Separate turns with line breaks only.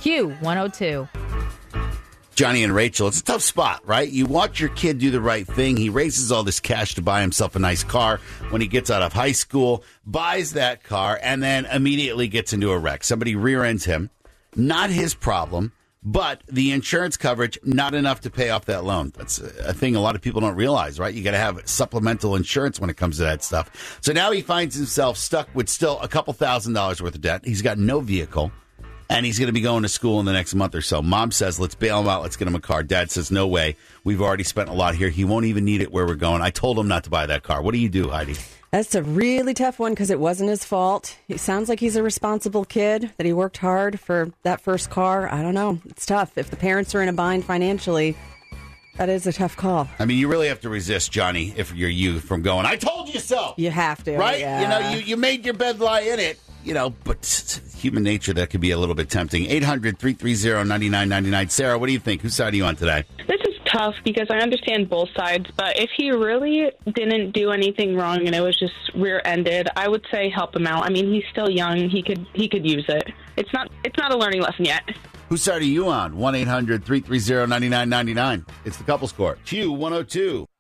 Q102.
Johnny and Rachel, it's a tough spot, right? You watch your kid do the right thing. He raises all this cash to buy himself a nice car when he gets out of high school, buys that car, and then immediately gets into a wreck. Somebody rear ends him. Not his problem, but the insurance coverage, not enough to pay off that loan. That's a thing a lot of people don't realize, right? You got to have supplemental insurance when it comes to that stuff. So now he finds himself stuck with still a couple $1,000s worth of debt. He's got no vehicle. And he's going to be going to school in the next month or so. Mom says, let's bail him out. Let's get him a car. Dad says, no way. We've already spent a lot here. He won't even need it where we're going. I told him not to buy that car. What do you do, Heidi?
That's a really tough one because it wasn't his fault. He sounds like he's a responsible kid, that he worked hard for that first car. I don't know. It's tough. If the parents are in a bind financially, that is a tough call.
I mean, you really have to resist, Johnny, if you're you, from going, I told you so.
You have to.
Right?
Yeah.
You know, you made your bed, lie in it. You know, but human nature, that could be a little bit tempting. 800-330-9999. Sarah, what do you think? Whose side are you on today?
This is tough because I understand both sides, but if he really didn't do anything wrong and it was just rear-ended, I would say help him out. I mean, he's still young. He could use it. It's not a learning lesson yet.
Whose side are you on? 1-800-330-9999. It's the Couples Court. Q102.